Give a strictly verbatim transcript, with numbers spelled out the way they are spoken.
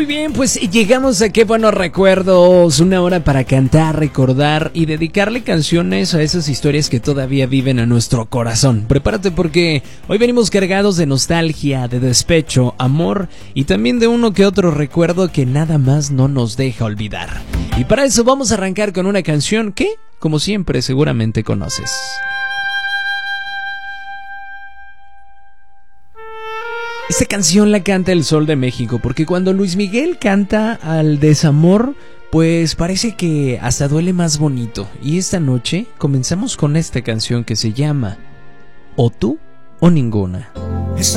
bien, pues llegamos a Qué Buenos Recuerdos, una hora para cantar, recordar y dedicarle canciones a esas historias que todavía viven en nuestro corazón. Prepárate porque hoy venimos cargados de nostalgia, de despecho, amor y también de uno que otro recuerdo que nada más no nos deja olvidar. Y para eso vamos a arrancar con una canción que, como siempre, seguramente conoces. Esta canción la canta el Sol de México, porque cuando Luis Miguel canta al desamor, pues parece que hasta duele más bonito. Y esta noche comenzamos con esta canción que se llama O tú o ninguna.